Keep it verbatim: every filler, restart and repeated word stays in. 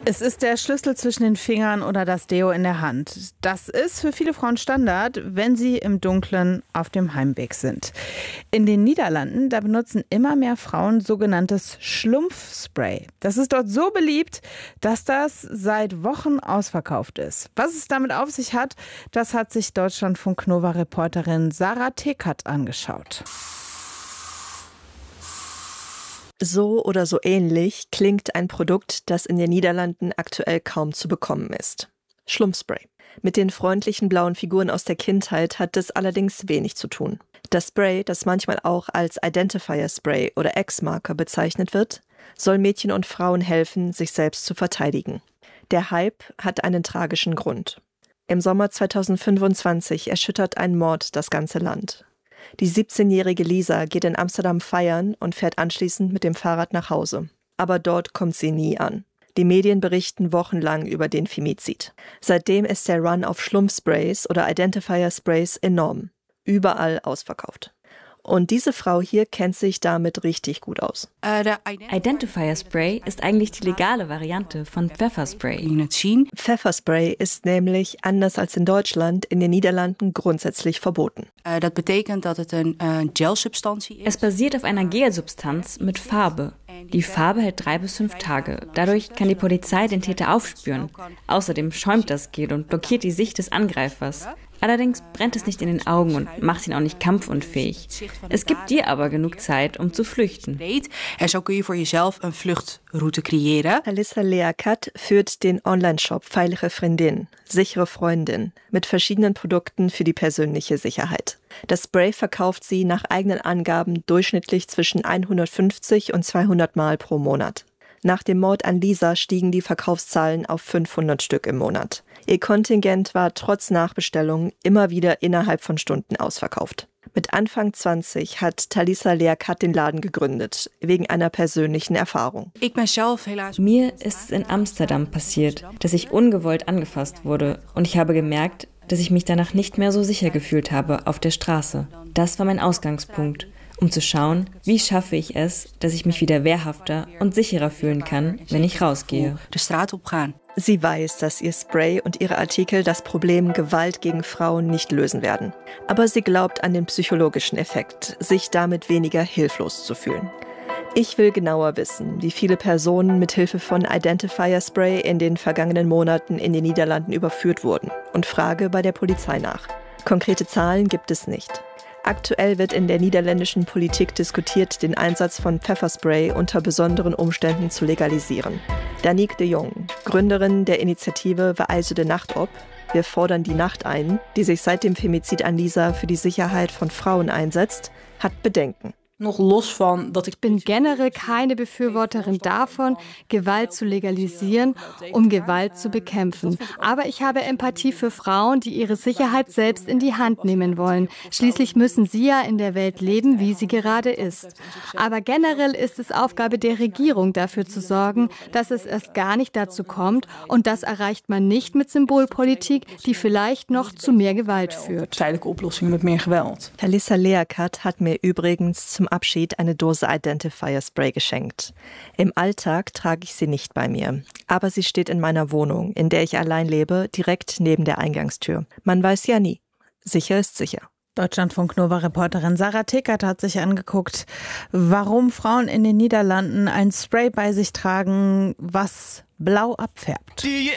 Es ist der Schlüssel zwischen den Fingern oder das Deo in der Hand. Das ist für viele Frauen Standard, wenn sie im Dunkeln auf dem Heimweg sind. In den Niederlanden, da benutzen immer mehr Frauen sogenanntes Schlumpfspray. Das ist dort so beliebt, dass das seit Wochen ausverkauft ist. Was es damit auf sich hat, das hat sich Deutschlandfunk-Nova-Reporterin Sarah Tekert angeschaut. So oder so ähnlich klingt ein Produkt, das in den Niederlanden aktuell kaum zu bekommen ist. Schlumpfspray. Mit den freundlichen blauen Figuren aus der Kindheit hat es allerdings wenig zu tun. Das Spray, das manchmal auch als Identifier Spray oder X-Marker bezeichnet wird, soll Mädchen und Frauen helfen, sich selbst zu verteidigen. Der Hype hat einen tragischen Grund. Im Sommer zweitausendfünfundzwanzig erschüttert ein Mord das ganze Land. Die siebzehnjährige Lisa geht in Amsterdam feiern und fährt anschließend mit dem Fahrrad nach Hause. Aber dort kommt sie nie an. Die Medien berichten wochenlang über den Femizid. Seitdem ist der Run auf Schlumpfsprays oder Identifier-Sprays enorm. Überall ausverkauft. Und diese Frau hier kennt sich damit richtig gut aus. Identifier Spray ist eigentlich die legale Variante von Pfefferspray. Pfefferspray ist nämlich, anders als in Deutschland, in den Niederlanden grundsätzlich verboten. Es basiert auf einer Gelsubstanz mit Farbe. Die Farbe hält drei bis fünf Tage. Dadurch kann die Polizei den Täter aufspüren. Außerdem schäumt das Gel und blockiert die Sicht des Angreifers. Allerdings brennt es nicht in den Augen und macht ihn auch nicht kampfunfähig. Es gibt dir aber genug Zeit, um zu flüchten. En zo kun je voor jezelf een vluchtroute creëren. Talissa Leakat führt den Online-Shop Veilige Vriendin, sichere Freundin, mit verschiedenen Produkten für die persönliche Sicherheit. Das Spray verkauft sie nach eigenen Angaben durchschnittlich zwischen hundertfünfzig und zweihundert Mal pro Monat. Nach dem Mord an Lisa stiegen die Verkaufszahlen auf fünfhundert Stück im Monat. Ihr Kontingent war trotz Nachbestellung immer wieder innerhalb von Stunden ausverkauft. Mit Anfang zwanzig hat Talissa Leakat den Laden gegründet, wegen einer persönlichen Erfahrung. Mir ist es in Amsterdam passiert, dass ich ungewollt angefasst wurde und ich habe gemerkt, dass ich mich danach nicht mehr so sicher gefühlt habe auf der Straße. Das war mein Ausgangspunkt, um zu schauen, wie schaffe ich es, dass ich mich wieder wehrhafter und sicherer fühlen kann, wenn ich rausgehe. Sie weiß, dass ihr Spray und ihre Artikel das Problem Gewalt gegen Frauen nicht lösen werden. Aber sie glaubt an den psychologischen Effekt, sich damit weniger hilflos zu fühlen. Ich will genauer wissen, wie viele Personen mit Hilfe von Identifier Spray in den vergangenen Monaten in den Niederlanden überführt wurden und frage bei der Polizei nach. Konkrete Zahlen gibt es nicht. Aktuell wird in der niederländischen Politik diskutiert, den Einsatz von Pfefferspray unter besonderen Umständen zu legalisieren. Danique de Jong, Gründerin der Initiative We eisen de Nacht op, wir fordern die Nacht ein, die sich seit dem Femizid an Lisa für die Sicherheit von Frauen einsetzt, hat Bedenken. Ich bin generell keine Befürworterin davon, Gewalt zu legalisieren, um Gewalt zu bekämpfen. Aber ich habe Empathie für Frauen, die ihre Sicherheit selbst in die Hand nehmen wollen. Schließlich müssen sie ja in der Welt leben, wie sie gerade ist. Aber generell ist es Aufgabe der Regierung, dafür zu sorgen, dass es erst gar nicht dazu kommt. Und das erreicht man nicht mit Symbolpolitik, die vielleicht noch zu mehr Gewalt führt. Talissa Leakat hat mir übrigens zum Abschied eine Dose Identifier Spray geschenkt. Im Alltag trage ich sie nicht bei mir, aber sie steht in meiner Wohnung, in der ich allein lebe, direkt neben der Eingangstür. Man weiß ja nie. Sicher ist sicher. Deutschlandfunk-Nova-Reporterin Sarah Tekert hat sich angeguckt, warum Frauen in den Niederlanden ein Spray bei sich tragen, was blau abfärbt.